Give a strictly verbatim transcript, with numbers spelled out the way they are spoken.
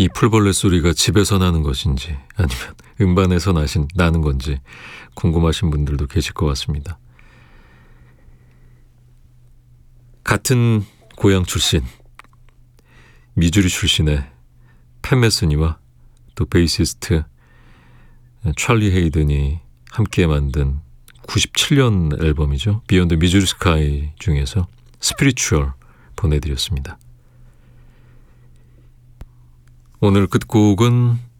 이 풀벌레 소리가 집에서 나는 것인지 아니면 음반에서 나신, 나는 건지 궁금하신 분들도 계실 것 같습니다. 같은 고향 출신, 미주리 출신의 팬 메스니와 또 베이시스트 찰리 헤이든이 함께 만든 구십칠 년 앨범이죠. 비욘드 미주리 스카이 중에서 스피리추얼 보내드렸습니다. 오늘 끝곡은